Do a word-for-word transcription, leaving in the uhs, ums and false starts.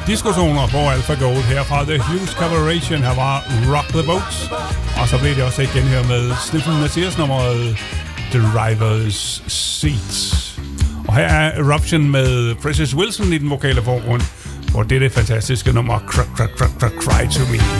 Diskozoner på Alpha Gold her fra The Hughes Corporation. Her var Rock the Boat. Og så blev det også igen her med Sniffle Messias nummeret Driver's Seat. Og her er Eruption med Precious Wilson i den vokale forgrund, hvor det er det fantastiske nummer Cry, Cry, Cry, Cry, Cry to Me.